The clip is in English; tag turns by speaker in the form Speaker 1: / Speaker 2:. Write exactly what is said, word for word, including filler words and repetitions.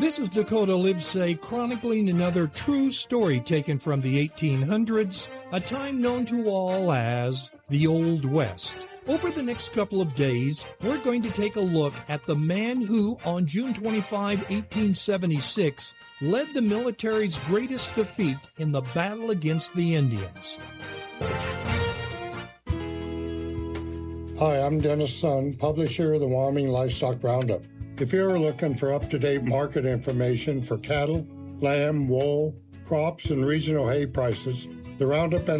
Speaker 1: This is Dakota Livesay chronicling another true story taken from the eighteen hundreds, a time known to all as the Old West. Over the next couple of days, we're going to take a look at the man who, on June twenty-fifth, eighteen seventy-six, led the military's greatest defeat in the battle against the Indians.
Speaker 2: Hi, I'm Dennis Sun, publisher of the Wyoming Livestock Roundup. If you're looking for up-to-date market information for cattle, lamb, wool, crops, and regional hay prices, the Roundup and